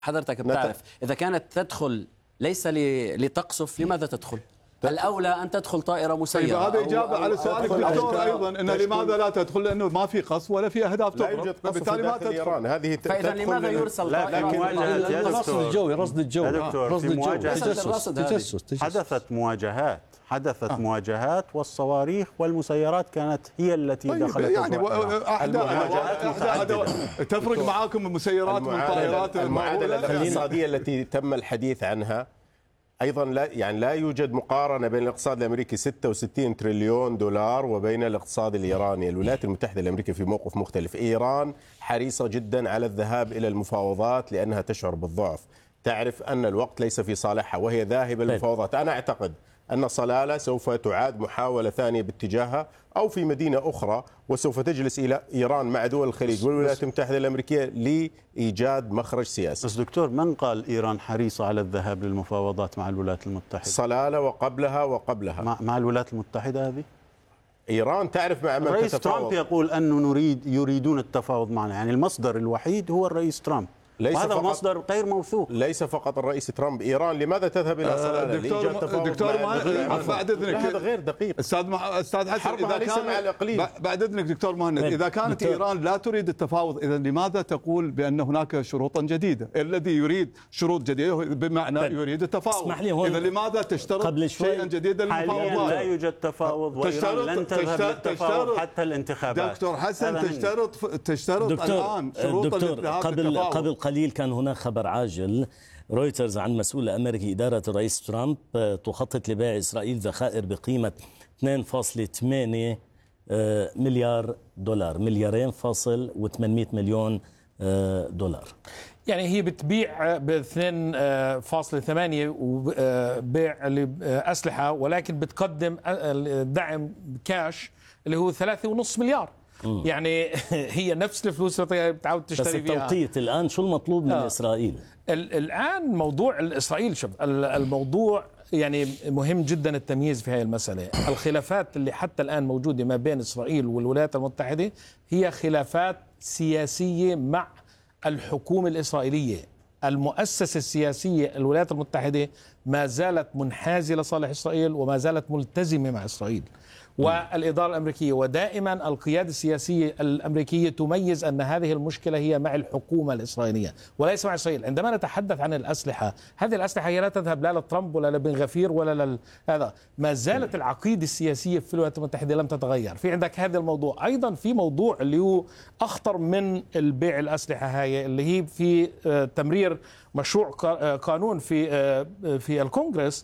حضرتك بتعرف إذا كانت تدخل ليس لتقصف، لماذا تدخل؟ الأولى أن تدخل طائرة مسيرة. هذا إجابة على سؤالك دكتور أيضا، إن لماذا لا تدخل؟ لأنه ما في قصف ولا في أهداف تضرب، فبالتالي ما تدخل. هذه فإذا لماذا يرسل طائرة؟ الرصد الجوي، رصد الجو، رصد الجو، تجسس. حدثت مواجهات، والصواريخ والمسيرات كانت هي التي دخلت. يعني تفرق معاكم المسيرات والطائرات؟ المعادلة الاقتصادية التي تم الحديث عنها أيضا لا يوجد مقارنة بين الاقتصاد الأمريكي 66 تريليون دولار وبين الاقتصاد الإيراني. الولايات المتحدة الأمريكية في موقف مختلف. إيران حريصة جدا على الذهاب إلى المفاوضات لأنها تشعر بالضعف، تعرف أن الوقت ليس في صالحها وهي ذاهبة للمفاوضات. أنا أعتقد أن صلالة سوف تعاد محاولة ثانية باتجاهها أو في مدينة أخرى، وسوف تجلس إلى إيران مع دول الخليج والولايات المتحدة الأمريكية لإيجاد مخرج سياسي. بس دكتور، من قال إيران حريصة على الذهاب للمفاوضات مع الولايات المتحدة؟ صلالة وقبلها مع الولايات المتحدة. هذه إيران تعرف مع من تتفاوض. الرئيس ترامب يقول أنه يريدون التفاوض معنا، يعني المصدر الوحيد هو الرئيس ترامب، وهذا مصدر غير موثوق. ليس فقط الرئيس ترامب. إيران لماذا تذهب إلى صلالة؟ دكتور بعد إذنك، هذا غير دقيق. أستاذ حسن، إذا كان مع الإقليم. بعد إذنك دكتور مهند، إذا كانت إيران لا تريد التفاوض، إذا لماذا تقول بأن هناك شروطا جديدة؟ الذي يريد شروط جديدة بمعنى يريد التفاوض. إذا لماذا تشترط شيئا جديدا للمفاوضات؟ لا يوجد تفاوض، وإيران لن تذهب للتفاوض حتى الانتخابات. دكتور حسن، تشترط الآن شروطا للذهاب للتفاوض. قبل قليل كان هناك خبر عاجل رويترز عن مسؤول أمريكي إدارة الرئيس ترامب تخطط لبيع إسرائيل ذخائر بقيمة 2.8 مليار دولار، 2.8 مليون دولار. يعني هي بتبيع ب 2.8 وبيع لأسلحة، ولكن بتقدم دعم كاش اللي هو 3.5 مليار. يعني هي نفس الفلوس اللي بتعاود تشتري فيها. بس التوقيت الآن شو المطلوب من إسرائيل؟ الآن موضوع إسرائيل، شوف الموضوع يعني مهم جدا التمييز في هذه المسألة. الخلافات اللي حتى الآن موجودة ما بين إسرائيل والولايات المتحدة هي خلافات سياسية مع الحكومة الإسرائيلية. المؤسسة السياسية الولايات المتحدة ما زالت منحازة لصالح إسرائيل وما زالت ملتزمة مع إسرائيل والإدارة الأمريكية، ودائما القيادة السياسية الأمريكية تميز أن هذه المشكلة هي مع الحكومة الإسرائيلية وليس مع إسرائيل. عندما نتحدث عن الأسلحة، هذه الأسلحة هي لا تذهب لا لترامب ولا لبن غفير ولا هذا. ما زالت العقيدة السياسية في الولايات المتحدة لم تتغير. في عندك هذا الموضوع. أيضا في موضوع اللي هو أخطر من البيع الأسلحة، هاي اللي هي في تمرير مشروع قانون في الكونغرس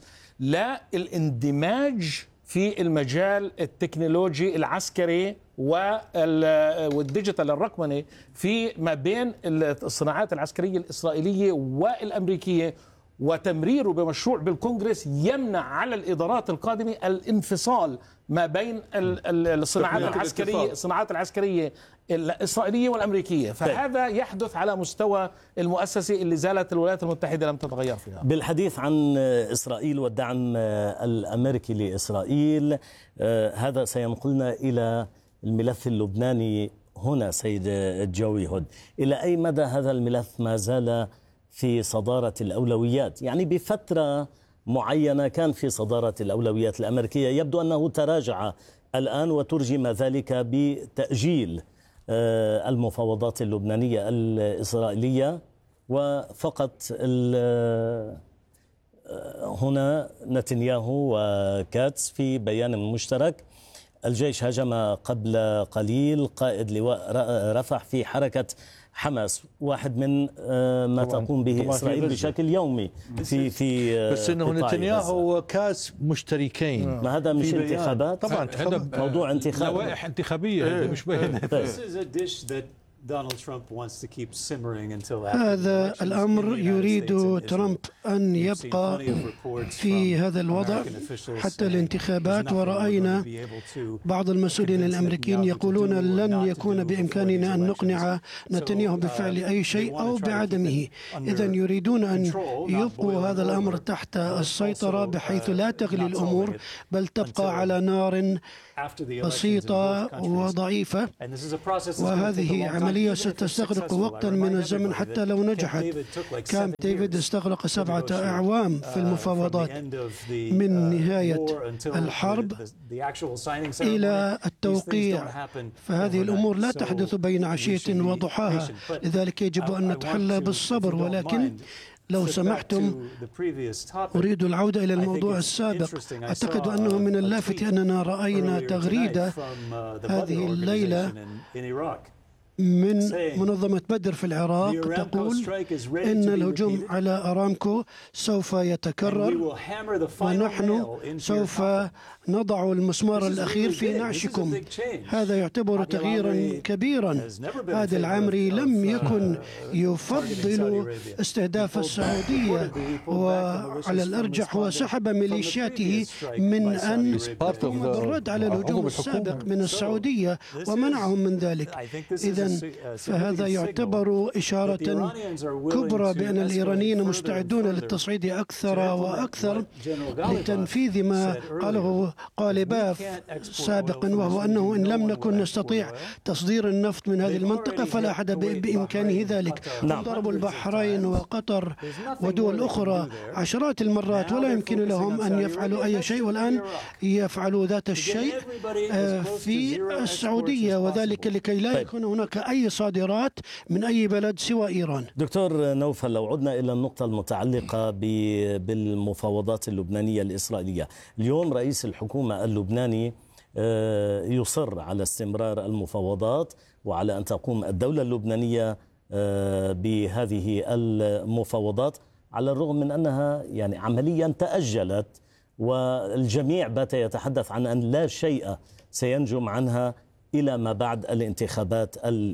للاندماج في المجال التكنولوجي العسكري والديجيتال الرقمني في ما بين الصناعات العسكرية الإسرائيلية والأمريكية، وتمريره بمشروع بالكونغرس يمنع على الإدارات القادمة الانفصال ما بين الصناعات العسكرية الإسرائيلية والأمريكية. فهذا يحدث على مستوى المؤسسة اللي زالت الولايات المتحدة لم تتغير فيها. بالحديث عن إسرائيل والدعم الأمريكي لإسرائيل، هذا سينقلنا إلى الملف اللبناني هنا. سيد الجوي هود، إلى أي مدى هذا الملف ما زال في صدارة الأولويات؟ يعني بفترة معينة كان في صدارة الأولويات الأمريكية، يبدو أنه تراجع الآن وترجم ذلك بتأجيل المفاوضات اللبنانية الإسرائيلية. وفقط هنا نتنياهو وكاتس في بيان مشترك: الجيش هاجم قبل قليل قائد لواء رفح في حركة حماس، واحد من ما تقوم به إسرائيل بشكل يومي في بس انه نتنياهو وكاس مشتركين. ما هذا مش انتخابات؟ طبعا موضوع انتخابي، لوائح انتخابية مش بين. هذا الأمر يريد ترامب أن يبقى في هذا الوضع حتى الانتخابات، ورأينا بعض المسؤولين الأمريكيين يقولون لن يكون بإمكاننا أن نقنع نتنياهو بفعل أي شيء أو بعدمه. إذن يريدون أن يبقوا هذا الأمر تحت السيطرة بحيث لا تغلي الأمور بل تبقى على نار بسيطة وضعيفة، وهذه عملية ستستغرق وقتا من الزمن حتى لو نجحت. كامب ديفيد استغرق 7 أعوام في المفاوضات من نهاية الحرب إلى التوقيع، فهذه الأمور لا تحدث بين عشية وضحاها، لذلك يجب أن نتحلى بالصبر. ولكن لو سمحتم أريد العودة إلى الموضوع السابق. أعتقد أنه من اللافت أننا رأينا تغريدة هذه الليلة من منظمة بدر في العراق تقول إن الهجوم على أرامكو سوف يتكرر، ونحن سوف نضع المسمار الأخير في نعشكم. هذا يعتبر تغييرا كبيرا. هذا العامري لم يكن يفضل استهداف السعودية، وعلى الأرجح هو سحب ميليشياته من أن يقوم بالرد على الهجوم السابق من السعودية ومنعهم من ذلك. إذن فهذا يعتبر إشارة كبرى بأن الإيرانيين مستعدون للتصعيد أكثر وأكثر لتنفيذ ما قاله قالباف سابقا، وهو أنه إن لم نكن نستطيع تصدير النفط من هذه المنطقة فلا أحد بإمكانه ذلك. ضربوا البحرين وقطر ودول أخرى عشرات المرات ولا يمكن لهم أن يفعلوا أي شيء، والآن يفعلوا ذات الشيء في السعودية، وذلك لكي لا يكون هناك أي صادرات من أي بلد سوى إيران. دكتور نوفل، لو عدنا إلى النقطة المتعلقة بالمفاوضات اللبنانية الإسرائيلية، اليوم رئيس الحكومة اللبناني يصر على استمرار المفاوضات وعلى أن تقوم الدولة اللبنانية بهذه المفاوضات، على الرغم من أنها يعني عمليا تأجلت، والجميع بات يتحدث عن أن لا شيء سينجم عنها إلى ما بعد الانتخابات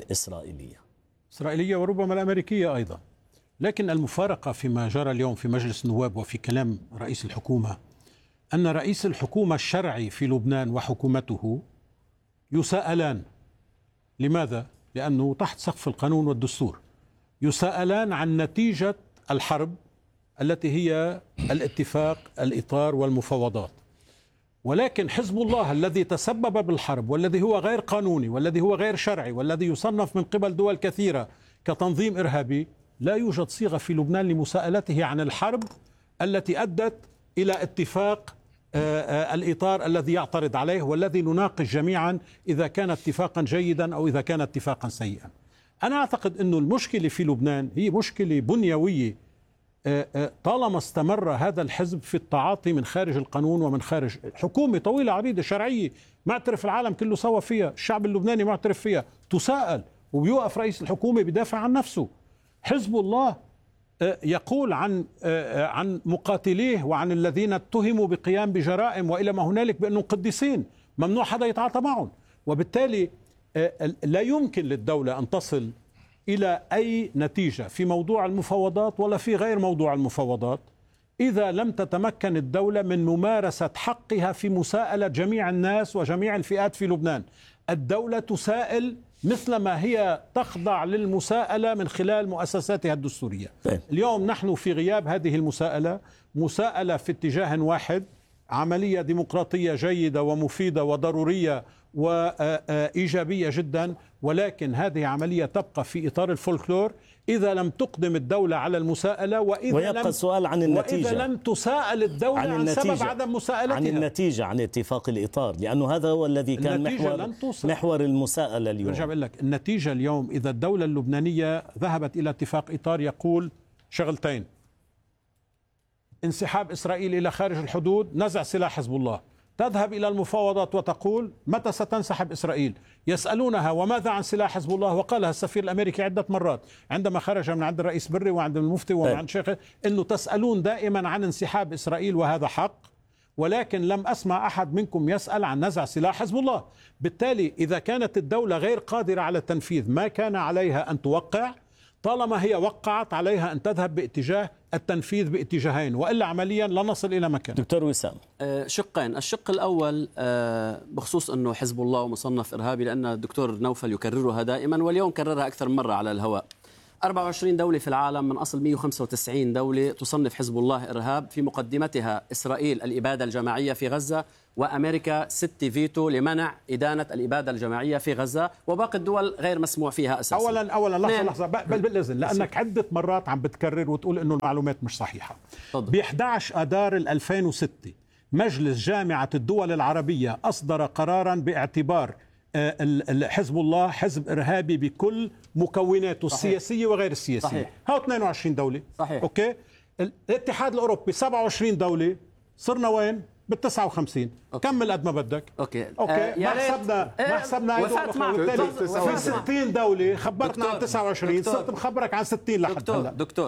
الإسرائيلية وربما الأمريكية أيضا. لكن المفارقة فيما جرى اليوم في مجلس النواب وفي كلام رئيس الحكومة أن رئيس الحكومة الشرعي في لبنان وحكومته يساءلان. لماذا؟ لأنه تحت سقف القانون والدستور. يساءلان عن نتيجة الحرب التي هي الاتفاق، الإطار والمفاوضات. ولكن حزب الله الذي تسبب بالحرب والذي هو غير قانوني والذي هو غير شرعي والذي يصنف من قبل دول كثيرة كتنظيم إرهابي، لا يوجد صيغة في لبنان لمساءلته عن الحرب التي أدت إلى اتفاق الإطار الذي يعترض عليه، والذي نناقش جميعا إذا كان اتفاقا جيدا أو إذا كان اتفاقا سيئا. أنا أعتقد أن المشكلة في لبنان هي مشكلة بنيوية. طالما استمر هذا الحزب في التعاطي من خارج القانون ومن خارج حكومة طويلة عريضة شرعية معترف العالم كله سوا فيها، الشعب اللبناني معترف فيها، تساءل وبيوقف رئيس الحكومة بدافع عن نفسه. حزب الله يقول عن مقاتليه وعن الذين اتهموا بقيام بجرائم وإلى ما هنالك بأنهم قديسين ممنوع حدا يتعاطى معهم، وبالتالي لا يمكن للدولة أن تصل إلى أي نتيجة في موضوع المفاوضات ولا في غير موضوع المفاوضات إذا لم تتمكن الدولة من ممارسة حقها في مساءلة جميع الناس وجميع الفئات في لبنان. الدولة تسائل مثل ما هي تخضع للمساءلة من خلال مؤسساتها الدستورية. اليوم نحن في غياب هذه المساءلة، مساءلة في اتجاه واحد، عملية ديمقراطية جيدة ومفيدة وضرورية وإيجابية جدا، ولكن هذه عملية تبقى في إطار الفولكلور إذا لم تقدم الدولة على المساءلة، ويبقى السؤال عن النتيجة، وإذا لم تساءل الدولة عن سبب عدم مساءلتها، عن النتيجة، عن اتفاق الإطار، لأنه هذا هو الذي كان محور المساءلة اليوم. برجع بقول لك النتيجة اليوم إذا الدولة اللبنانية ذهبت إلى اتفاق إطار يقول شغلتين: انسحاب إسرائيل إلى خارج الحدود، نزع سلاح حزب الله. تذهب إلى المفاوضات وتقول متى ستنسحب إسرائيل؟ يسألونها وماذا عن سلاح حزب الله؟ وقالها السفير الأمريكي عدة مرات عندما خرج من عند الرئيس بري وعند المفتي ومن عند شيخ أنه تسألون دائما عن انسحاب إسرائيل وهذا حق، ولكن لم أسمع أحد منكم يسأل عن نزع سلاح حزب الله. بالتالي إذا كانت الدولة غير قادرة على التنفيذ ما كان عليها أن توقع، طالما هي وقعت عليها أن تذهب باتجاه التنفيذ باتجاهين، وإلا عمليا لا نصل إلى مكان. دكتور وسام، شقين. الشق الأول بخصوص أنه حزب الله مصنف إرهابي، لأن الدكتور نوفل يكررها دائما واليوم كررها أكثر مرة على الهواء. 24 دولة في العالم من أصل 195 دولة تصنف حزب الله إرهاب، في مقدمتها إسرائيل الإبادة الجماعية في غزة، وأمريكا 6 فيتو لمنع إدانة الإبادة الجماعية في غزة، وباقي الدول غير مسموع فيها أساسا. أولا لحظة بالإذن، لأنك عدة مرات عم بتكرر وتقول إنه المعلومات مش صحيحة. ب 11 آذار 2006 مجلس جامعة الدول العربية أصدر قرارا باعتبار حزب الله حزب إرهابي بكل مكوناته السياسية وغير السياسية. صحيح. هاو 22 دولة. صحيح. أوكي. الاتحاد الأوروبي 27 دولة، صرنا وين؟ بال59. كمل قد ما بدك. اوكي ما حسبنا في 60 دولة، خبرتنا عن 29، صرت مخبرك عن 60 لحد هلا. دكتور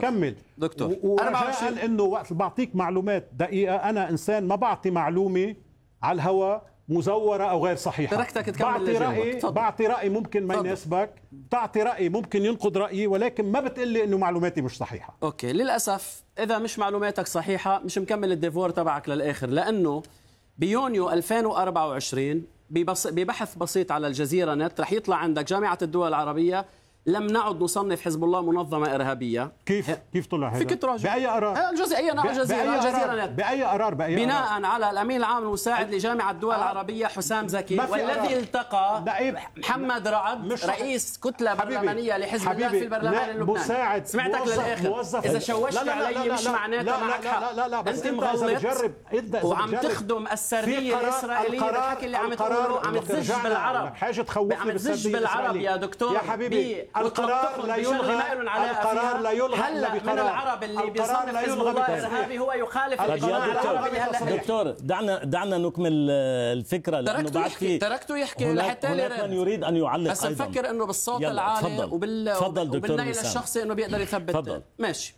ورجاء انه وقت بعطيك معلومات دقيقة، انا انسان ما بعطي معلومة على الهواء مزورة او غير صحيحة. تركتك تكمل. بعطي رأي ممكن ما يناسبك، بتعطي رأي ممكن ينقض رأيي، ولكن ما بتقلي انه معلوماتي مش صحيحة. اوكي، للأسف إذا مش معلوماتك صحيحة مش مكمل الديفور تبعك للآخر، لأنه بيونيو 2024 ببحث بسيط على الجزيرة نت رح يطلع عندك جامعة الدول العربية لم نعد نصنف حزب الله منظمة إرهابية. كيف طلع هذا؟ فيك تراجع بأي قرار؟ الجزيرة نت بأي قرار؟ بناء على الأمين العام المساعد لجامعة الدول العربية حسام زكي، والذي التقى محمد رعد رئيس كتلة برلمانية لحزب الله في البرلمان اللبناني. سمعتك للآخر. إذا شوشت علي مش معناتها معك حق. أنت مغلط وعم تخدم السردية الإسرائيلية بالحكي اللي عم تقوله، عم تزج بالعرب، عم تزج بالعرب يا دكتور. يا حبيبي القرار لا يلغى، القرار لا يلغى هلا من العرب اللي بيصنف حزب الله إرهابي هو يخالف القناعة العربية. هلا دكتور دعنا نكمل الفكرة، لأنه بعد في تركته يحكي لحتى من يريد أن يعلق بس أيضا. بفكر إنه بالصوت العالي وبالنيل الشخصي إنه بيقدر يثبت. ماشي.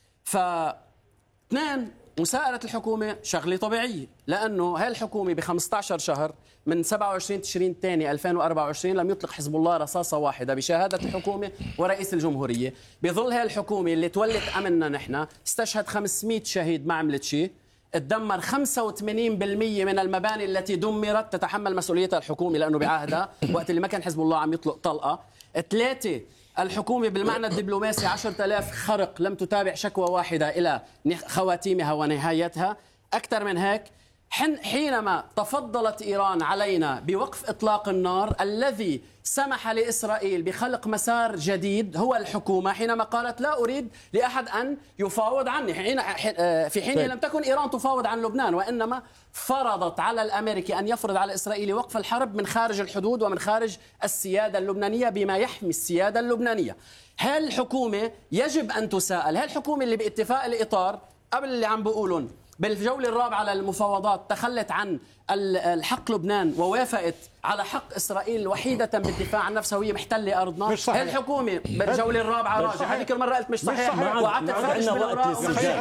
اثنين، مساءلة الحكومة شغلة طبيعية، لأنه هاي الحكومة ب 15 شهر من 27 تشرين الثاني 2024 لم يطلق حزب الله رصاصة واحدة بشهادة الحكومة ورئيس الجمهورية. بظل هاي الحكومة اللي تولت أمننا نحن استشهد 500 شهيد ما عملت شيء، تدمر 85% من المباني التي دمرت تتحمل مسؤوليتها الحكومة لأنه بعهدها وقت اللي ما كان حزب الله عم يطلق طلقة. 3، الحكومة بالمعنى الدبلوماسي 10,000 خرق لم تتابع شكوى واحدة إلى خواتيمها ونهايتها. أكثر من هيك، حينما تفضلت إيران علينا بوقف إطلاق النار الذي سمح لإسرائيل بخلق مسار جديد هو الحكومة، حينما قالت لا أريد لأحد أن يفاوض عني، في حين لم تكن إيران تفاوض عن لبنان، وإنما فرضت على الأمريكي أن يفرض على إسرائيل وقف الحرب من خارج الحدود ومن خارج السيادة اللبنانية بما يحمي السيادة اللبنانية. هل الحكومة يجب أن تساءل؟ هل الحكومة اللي باتفاق الإطار قبل اللي عم بقولون بالجولة الرابعة للمفاوضات تخلت عن الحق لبنان ووافقت على حق إسرائيل وحيدة بالدفاع عن نفسها وهي محتلة أرضنا؟ هي الحكومة بالجولة الرابعة راجع هذيك المرة قلت مش صحيح وقعدت تفرش بالأوراق.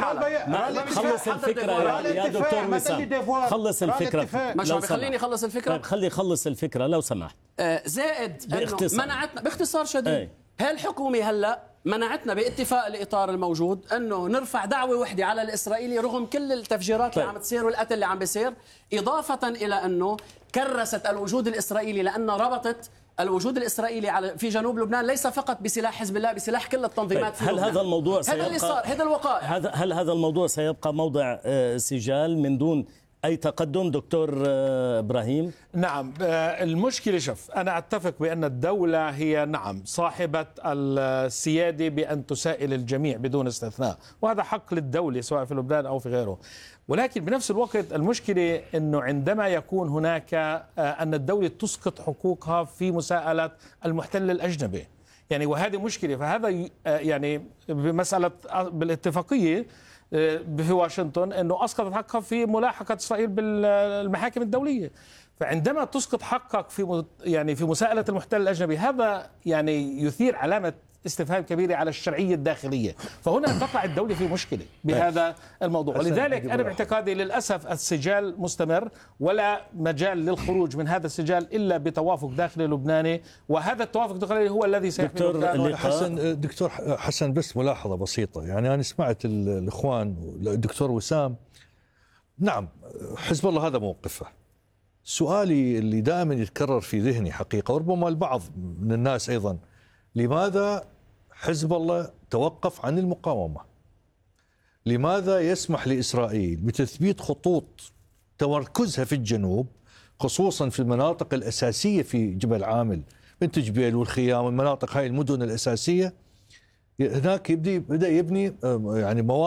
خلص الفكرة يا دكتور وسام، خلص الفكرة. مش عم بخليني أخلص الفكرة؟ طيب خلي خلص الفكرة لو سمحت. زائد أنه منعتنا باختصار شديد. هاي الحكومة هلأ منعتنا باتفاق الإطار الموجود أنه نرفع دعوة وحدة على الإسرائيلي رغم كل التفجيرات اللي عم تصير والقتل اللي عم بيصير، إضافة إلى أنه كرست الوجود الإسرائيلي، لأن ربطت الوجود الإسرائيلي في جنوب لبنان ليس فقط بسلاح حزب الله، بسلاح كل التنظيمات في لبنان. هذا الموضوع هذا اللي صار، هذا الوقائع. هل هذا الموضوع سيبقى موضع سجال من دون أي تقدم دكتور إبراهيم؟ نعم، المشكلة شوف، أنا أتفق بأن الدولة هي نعم صاحبة السيادة بأن تسائل الجميع بدون استثناء، وهذا حق للدولة سواء في لبنان أو في غيره. ولكن بنفس الوقت المشكلة أنه عندما يكون هناك أن الدولة تسقط حقوقها في مساءلة المحتل الأجنبي، يعني وهذه مشكلة. فهذا يعني بمسألة بالاتفاقية في واشنطن أنه أسقطت حقها في ملاحقة إسرائيل بالمحاكم الدولية. فعندما تسقط حقك في مساءلة المحتل الأجنبي، هذا يعني يثير علامة استفهام كبيرة على الشرعية الداخلية. فهنا تقع الدولة في مشكلة بهذا الموضوع، ولذلك أنا باعتقادي للأسف السجال مستمر ولا مجال للخروج من هذا السجال إلا بتوافق داخلي لبناني، وهذا التوافق الداخلي هو الذي سيحمي لبنان. دكتور حسن، بس ملاحظة بسيطة، يعني أنا سمعت الإخوان الدكتور وسام، نعم حزب الله هذا موقفه. سؤالي اللي دائما يتكرر في ذهني حقيقة، وربما البعض من الناس أيضا، لماذا حزب الله توقف عن المقاومة. لماذا يسمح لإسرائيل بتثبيت خطوط تمركزها في الجنوب، خصوصا في المناطق الأساسية في جبل عامل، بنت جبيل والخيام والمناطق هاي المدن الأساسية، هناك بدأ يبني يعني